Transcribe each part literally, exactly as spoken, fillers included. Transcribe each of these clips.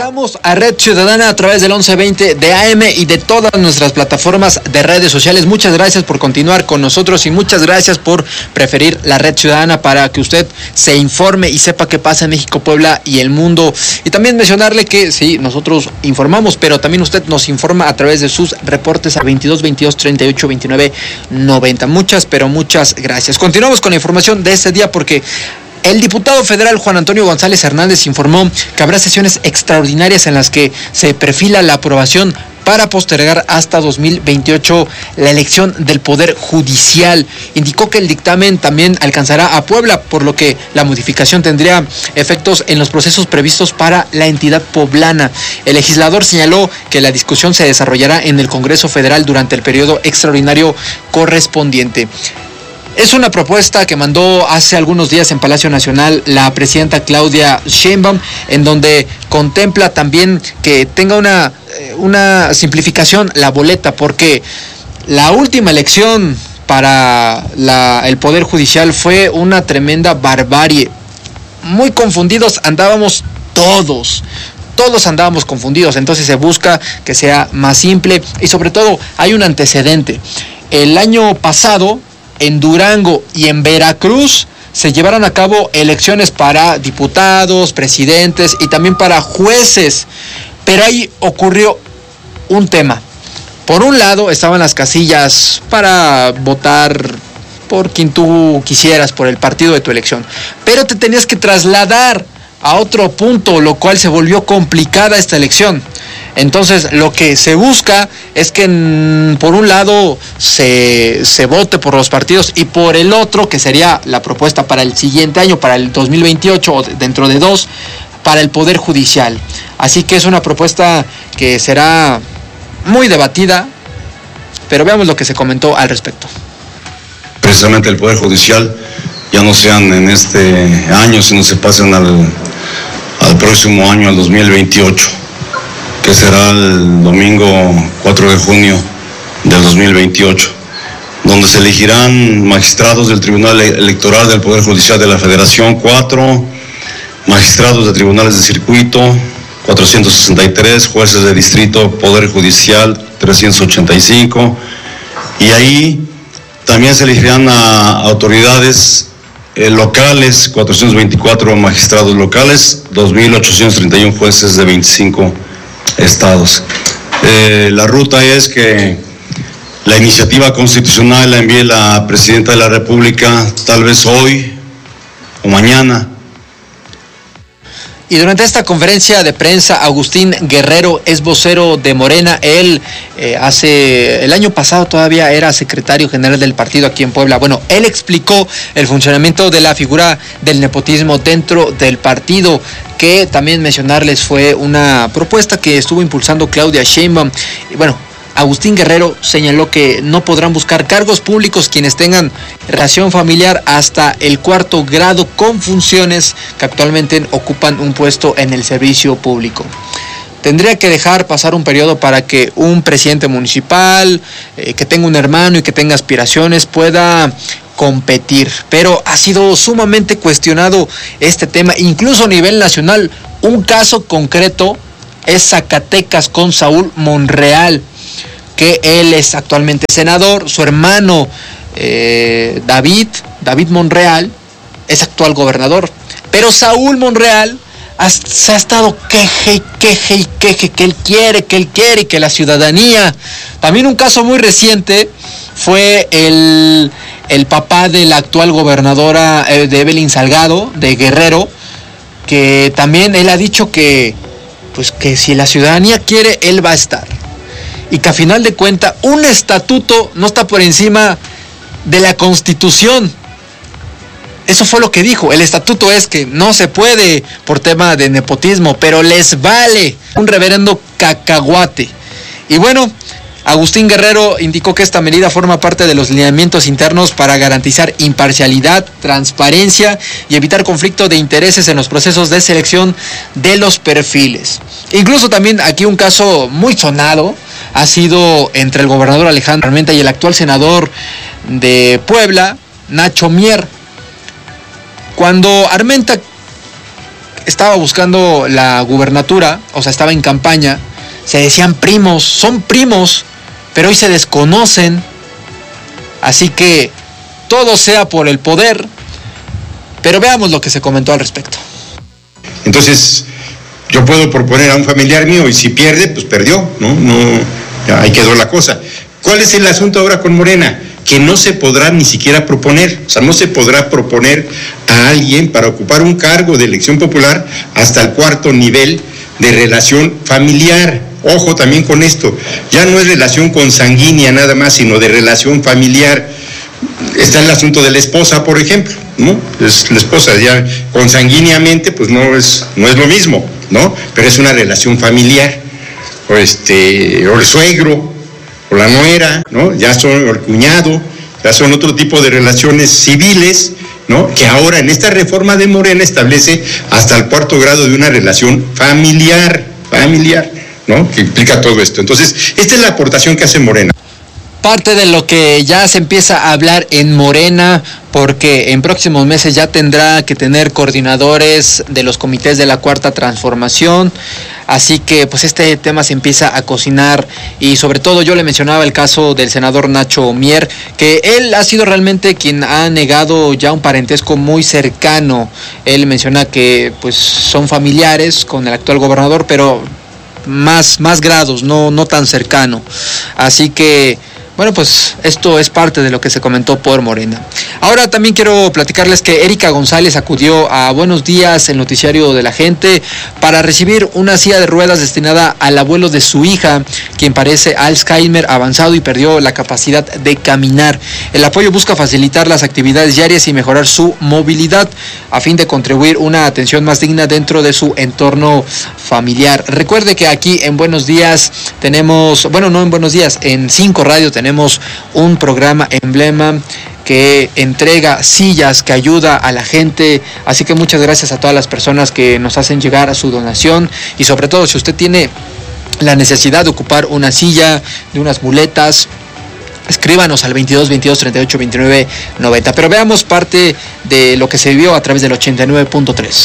Regresamos a Red Ciudadana a través del once veinte de A M y de todas nuestras plataformas de redes sociales. Muchas gracias por continuar con nosotros y muchas gracias por preferir la Red Ciudadana para que usted se informe y sepa qué pasa en México, Puebla y el mundo. Y también mencionarle que sí, nosotros informamos, pero también usted nos informa a través de sus reportes a veintidós veintidós treinta y ocho veintinueve noventa. Muchas, pero muchas gracias. Continuamos con la información de este día porque el diputado federal Juan Antonio González Hernández informó que habrá sesiones extraordinarias en las que se perfila la aprobación para postergar hasta dos mil veintiocho la elección del Poder Judicial. Indicó que el dictamen también alcanzará a Puebla, por lo que la modificación tendría efectos en los procesos previstos para la entidad poblana. El legislador señaló que la discusión se desarrollará en el Congreso Federal durante el periodo extraordinario correspondiente. Es una propuesta que mandó hace algunos días en Palacio Nacional la presidenta Claudia Sheinbaum, en donde contempla también que tenga una, una simplificación la boleta, porque la última elección para la, el Poder Judicial fue una tremenda barbarie. Muy confundidos andábamos todos. Todos andábamos confundidos, entonces se busca que sea más simple y sobre todo hay un antecedente. El año pasado, en Durango y en Veracruz se llevaron a cabo elecciones para diputados, presidentes y también para jueces. Pero ahí ocurrió un tema. Por un lado estaban las casillas para votar por quien tú quisieras, por el partido de tu elección. Pero te tenías que trasladar a otro punto, lo cual se volvió complicada esta elección. Entonces lo que se busca es que en, por un lado se, se vote por los partidos y por el otro, que sería la propuesta para el siguiente año, para el dos mil veintiocho o dentro de dos, para el Poder Judicial. Así que es una propuesta que será muy debatida, pero veamos lo que se comentó al respecto. Precisamente el Poder Judicial ya no sean en este año, sino se pasen al, al próximo año, al dos mil veintiocho. Que será el domingo cuatro de junio del dos mil veintiocho, donde se elegirán magistrados del Tribunal Electoral del Poder Judicial de la Federación, cuatro, magistrados de tribunales de circuito, cuatrocientos sesenta y tres, jueces de distrito, Poder Judicial, trescientos ochenta y cinco, y ahí también se elegirán a autoridades eh, locales, cuatrocientos veinticuatro magistrados locales, dos mil ochocientos treinta y uno jueces de veinticinco estados. Eh, la ruta es que la iniciativa constitucional la envíe la presidenta de la República tal vez hoy o mañana. Y durante esta conferencia de prensa, Agustín Guerrero es vocero de Morena. Él eh, hace el año pasado todavía era secretario general del partido aquí en Puebla. Bueno, él explicó el funcionamiento de la figura del nepotismo dentro del partido, que también mencionarles fue una propuesta que estuvo impulsando Claudia Sheinbaum. Y bueno, Agustín Guerrero señaló que no podrán buscar cargos públicos quienes tengan relación familiar hasta el cuarto grado con funciones que actualmente ocupan un puesto en el servicio público. Tendría que dejar pasar un periodo para que un presidente municipal, eh, que tenga un hermano y que tenga aspiraciones, pueda competir. Pero ha sido sumamente cuestionado este tema, incluso a nivel nacional. Un caso concreto es Zacatecas con Saúl Monreal, que él es actualmente senador. Su hermano eh, David, David Monreal, es actual gobernador. Pero Saúl Monreal ha, se ha estado queje y queje y queje, que él quiere, que él quiere, y que la ciudadanía. También un caso muy reciente fue el, el papá de la actual gobernadora eh, de Evelyn Salgado, de Guerrero, que también él ha dicho que, pues, que si la ciudadanía quiere, él va a estar. Y que a final de cuentas un estatuto no está por encima de la Constitución. Eso fue lo que dijo. El estatuto es que no se puede por tema de nepotismo, pero les vale un reverendo cacahuate. Y bueno, Agustín Guerrero indicó que esta medida forma parte de los lineamientos internos para garantizar imparcialidad, transparencia y evitar conflicto de intereses en los procesos de selección de los perfiles. Incluso también aquí un caso muy sonado ha sido entre el gobernador Alejandro Armenta y el actual senador de Puebla, Nacho Mier. Cuando Armenta estaba buscando la gubernatura, o sea, estaba en campaña, se decían primos, son primos, pero hoy se desconocen. Así que todo sea por el poder, pero veamos lo que se comentó al respecto. Entonces, yo puedo proponer a un familiar mío y si pierde, pues perdió, ¿no? No, ya ahí quedó la cosa. ¿Cuál es el asunto ahora con Morena? Que no se podrá ni siquiera proponer, o sea, no se podrá proponer a alguien para ocupar un cargo de elección popular hasta el cuarto nivel de relación familiar. Ojo también con esto, ya no es relación consanguínea nada más, sino de relación familiar. Está el asunto de la esposa, por ejemplo, ¿no? Es la esposa, ya consanguíneamente, pues no es, no es lo mismo, ¿no? Pero es una relación familiar, o este, o el suegro, o la nuera, ¿no? Ya son, o el cuñado, ya son otro tipo de relaciones civiles, ¿no? Que ahora en esta reforma de Morena establece hasta el cuarto grado de una relación familiar, familiar, ¿no? Que implica todo esto. Entonces, esta es la aportación que hace Morena. Parte de lo que ya se empieza a hablar en Morena, porque en próximos meses ya tendrá que tener coordinadores de los comités de la Cuarta Transformación, así que pues este tema se empieza a cocinar y sobre todo yo le mencionaba el caso del senador Nacho Mier, que él ha sido realmente quien ha negado ya un parentesco muy cercano. Él menciona que pues son familiares con el actual gobernador, pero más, más grados, no, no tan cercano, así que bueno, pues esto es parte de lo que se comentó por Morena. Ahora también quiero platicarles que Erika González acudió a Buenos Días, el noticiario de la gente, para recibir una silla de ruedas destinada al abuelo de su hija, quien padece Alzheimer avanzado y perdió la capacidad de caminar. El apoyo busca facilitar las actividades diarias y mejorar su movilidad, a fin de contribuir una atención más digna dentro de su entorno familiar. Recuerde que aquí en Buenos Días tenemos, bueno, no en Buenos Días, en Cinco Radio tenemos Tenemos un programa emblema que entrega sillas, que ayuda a la gente, así que muchas gracias a todas las personas que nos hacen llegar a su donación y sobre todo si usted tiene la necesidad de ocupar una silla, de unas muletas, escríbanos al veintidós veintidós treinta y ocho veintinueve noventa. Pero veamos parte de lo que se vio a través del ochenta y nueve punto tres.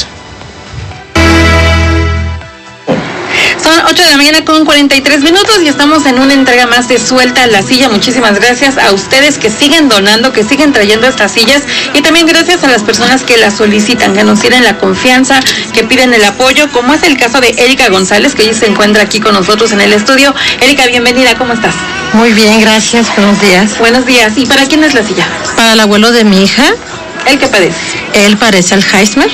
Son ocho de la mañana con cuarenta y tres minutos y estamos en una entrega más de Suelta la Silla. Muchísimas gracias a ustedes que siguen donando, que siguen trayendo estas sillas y también gracias a las personas que las solicitan, que nos tienen la confianza, que piden el apoyo, como es el caso de Erika González, que hoy se encuentra aquí con nosotros en el estudio. Erika, bienvenida, ¿cómo estás? Muy bien, gracias, buenos días. Buenos días. ¿Y para quién es la silla? Para el abuelo de mi hija. ¿El qué padece? Él padece Alzheimer,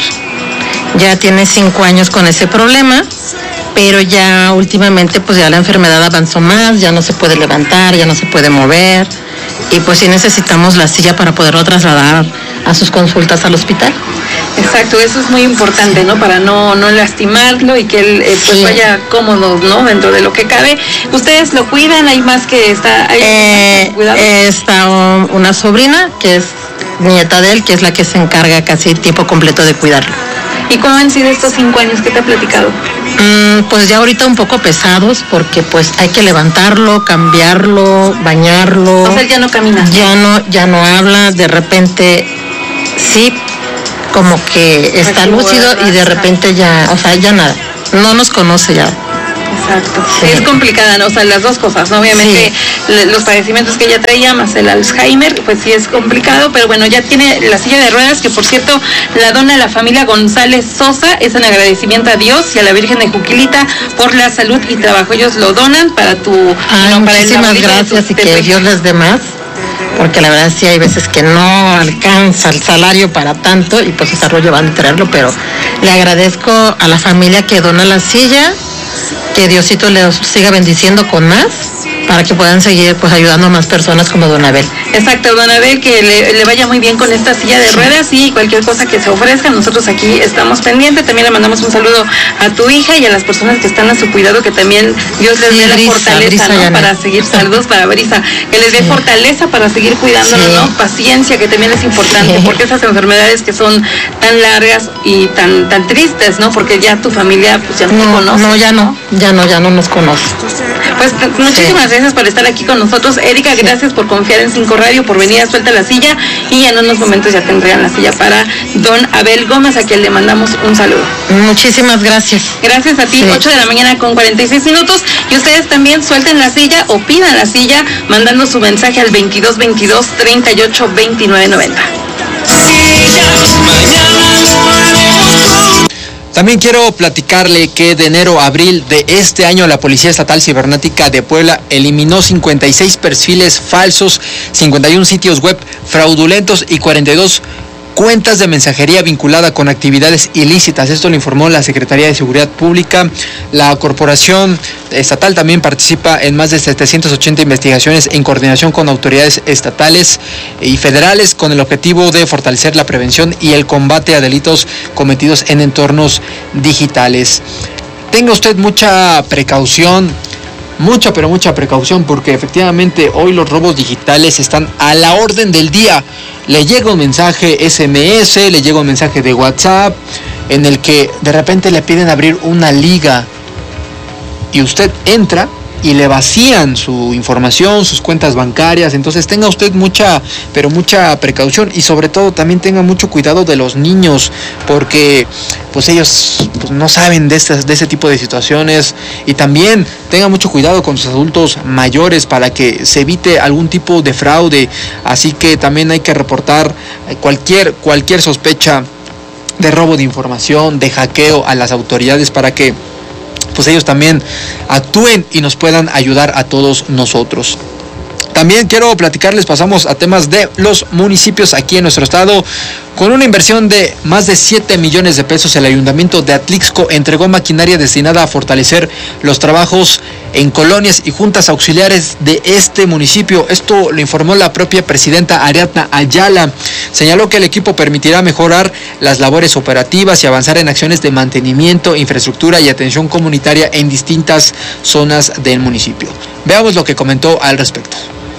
ya tiene cinco años con ese problema, pero ya últimamente pues ya la enfermedad avanzó más, ya no se puede levantar, ya no se puede mover y pues sí necesitamos la silla para poderlo trasladar a sus consultas al hospital. Exacto, eso es muy importante, ¿no? Para no, no lastimarlo y que él eh, pues sí. vaya cómodo, ¿no? Dentro de lo que cabe. ¿Ustedes lo cuidan? ¿Hay más que está? Hay eh, está una sobrina que es nieta de él, que es la que se encarga casi tiempo completo de cuidarlo. ¿Y cómo han sido estos cinco años que te ha platicado? Mm, pues ya ahorita un poco pesados porque pues hay que levantarlo, cambiarlo, bañarlo. O sea, él ya no camina. Ya no, ya no habla, de repente sí, como que está lúcido y de repente ya, o sea, ya nada, no nos conoce ya. Exacto. Sí. Es complicada, ¿no? O sea, las dos cosas, ¿no? Obviamente sí. Los padecimientos que ella traía, más el Alzheimer, pues sí es complicado, pero bueno, ya tiene la silla de ruedas, que por cierto la dona la familia González Sosa, es en agradecimiento a Dios y a la Virgen de Juquilita por la salud y trabajo. Ellos lo donan para tu... Ay, no, muchísimas para gracias y que Dios les dé más, porque la verdad sí hay veces que no alcanza el salario para tanto y pues estarlo llevando y traerlo, pero le agradezco a la familia que dona la silla, que Diosito les siga bendiciendo con más para que puedan seguir pues ayudando a más personas como Don Abel. Exacto, Don Abel, que le, le vaya muy bien con esta silla de ruedas y cualquier cosa que se ofrezca, nosotros aquí estamos pendientes. También le mandamos un saludo a tu hija y a las personas que están a su cuidado, que también Dios les sí, dé la Brisa, fortaleza, Brisa, ¿no? Para seguir, saludos para Brisa, que les dé sí. fortaleza para seguir cuidándolo, sí. ¿no? Paciencia, que también es importante, sí. porque esas enfermedades que son tan largas y tan tan tristes, ¿no? Porque ya tu familia pues ya no, no te conoce. No, ya no, ya no, ya no nos conoce. Pues muchísimas sí. gracias por estar aquí con nosotros. Erika, gracias sí. por confiar en Cinco Radio. Radio por venir a Suelta la Silla, y en unos momentos ya tendrían la silla para don Abel Gómez, a quien le mandamos un saludo. Muchísimas gracias. Gracias a ti, sí. ocho de la mañana con cuarenta y seis minutos, y ustedes también suelten la silla o pidan la silla mandando su mensaje al veintidós veintidós treinta y ocho veintinueve noventa. También quiero platicarle que de enero a abril de este año la Policía Estatal Cibernética de Puebla eliminó cincuenta y seis perfiles falsos, cincuenta y uno sitios web fraudulentos y cuarenta y dos cuentas de mensajería vinculada con actividades ilícitas. Esto lo informó la Secretaría de Seguridad Pública. La Corporación Estatal también participa en más de setecientas ochenta investigaciones en coordinación con autoridades estatales y federales con el objetivo de fortalecer la prevención y el combate a delitos cometidos en entornos digitales. Tenga usted mucha precaución. Mucha, pero mucha precaución, porque efectivamente hoy los robos digitales están a la orden del día. Le llega un mensaje ese eme ese, le llega un mensaje de WhatsApp en el que de repente le piden abrir una liga y usted entra y le vacían su información, sus cuentas bancarias. Entonces tenga usted mucha, pero mucha precaución, y sobre todo también tenga mucho cuidado de los niños, porque pues ellos pues, no saben de, estas, de ese tipo de situaciones. Y también tenga mucho cuidado con sus adultos mayores para que se evite algún tipo de fraude. Así que también hay que reportar cualquier, cualquier sospecha de robo de información, de hackeo a las autoridades, para que pues ellos también actúen y nos puedan ayudar a todos nosotros. También quiero platicarles, pasamos a temas de los municipios aquí en nuestro estado. Con una inversión de más de siete millones de pesos, el Ayuntamiento de Atlixco entregó maquinaria destinada a fortalecer los trabajos en colonias y juntas auxiliares de este municipio. Esto lo informó la propia presidenta Ariadna Ayala. Señaló que el equipo permitirá mejorar las labores operativas y avanzar en acciones de mantenimiento, infraestructura y atención comunitaria en distintas zonas del municipio. Veamos lo que comentó al respecto.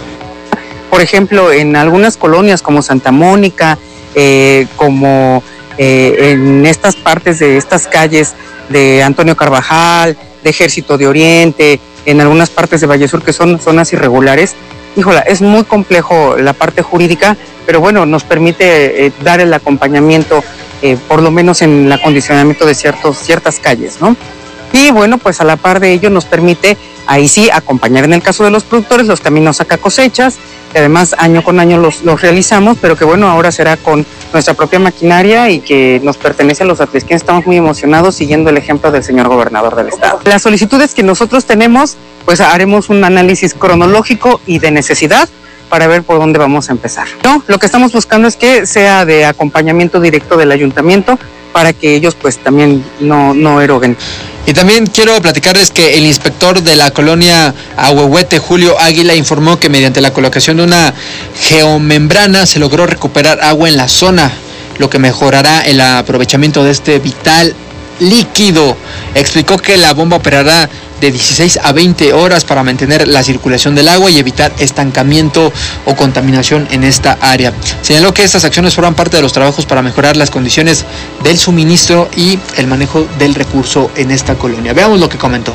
Por ejemplo, en algunas colonias como Santa Mónica, eh, como eh, en estas partes de estas calles de Antonio Carvajal, de Ejército de Oriente, en algunas partes de Valle Sur que son zonas irregulares, híjola, es muy complejo la parte jurídica, pero bueno, nos permite eh, dar el acompañamiento, eh, por lo menos en el acondicionamiento de ciertos, ciertas calles, ¿no? Y bueno, pues a la par de ello nos permite, ahí sí, acompañar en el caso de los productores, los caminos saca cosechas, que además año con año los, los realizamos, pero que bueno, ahora será con nuestra propia maquinaria y que nos pertenece a los atlisquenses. Estamos muy emocionados siguiendo el ejemplo del señor gobernador del estado. Las solicitudes que nosotros tenemos, pues haremos un análisis cronológico y de necesidad para ver por dónde vamos a empezar. No, lo que estamos buscando es que sea de acompañamiento directo del ayuntamiento para que ellos pues también no, no eroguen. Y también quiero platicarles que el inspector de la colonia Ahuehuete, Julio Águila, informó que mediante la colocación de una geomembrana se logró recuperar agua en la zona, lo que mejorará el aprovechamiento de este vital líquido. Explicó que la bomba operará de dieciséis a veinte horas para mantener la circulación del agua y evitar estancamiento o contaminación en esta área. Señaló que estas acciones forman parte de los trabajos para mejorar las condiciones del suministro y el manejo del recurso en esta colonia. Veamos lo que comentó.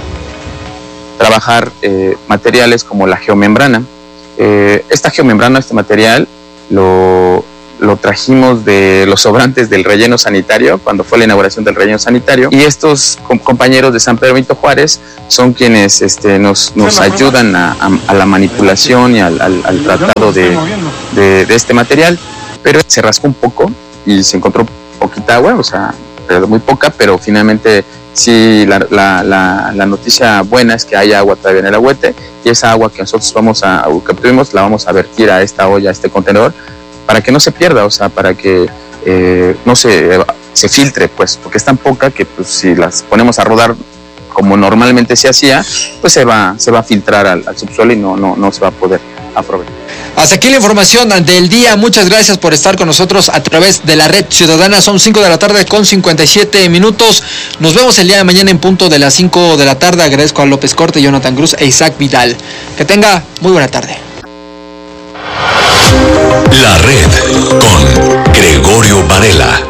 Trabajar eh, materiales como la geomembrana. Eh, esta geomembrana, este material, lo... lo trajimos de los sobrantes del relleno sanitario, cuando fue la inauguración del relleno sanitario, y estos com- compañeros de San Pedro Benito Juárez son quienes este, nos, nos ayudan a, a, a la manipulación y al, al, al tratado de, de, de este material, pero se rascó un poco y se encontró poquita agua, o sea, muy poca, pero finalmente sí, la, la, la, la noticia buena es que hay agua todavía en el Ahuehuete, y esa agua que nosotros vamos a, que obtuvimos, la vamos a vertir a esta olla, a este contenedor, para que no se pierda, o sea, para que eh, no se, se filtre, pues, porque es tan poca que pues, si las ponemos a rodar como normalmente se hacía, pues se va, se va a filtrar al, al subsuelo y no, no, no se va a poder aprovechar. Hasta aquí la información del día. Muchas gracias por estar con nosotros a través de la Red Ciudadana. Son cinco de la tarde con cincuenta y siete minutos. Nos vemos el día de mañana en punto de las cinco de la tarde. Agradezco a López Corte, Jonathan Cruz e Isaac Vidal. Que tenga muy buena tarde. La Red con Gregorio Varela.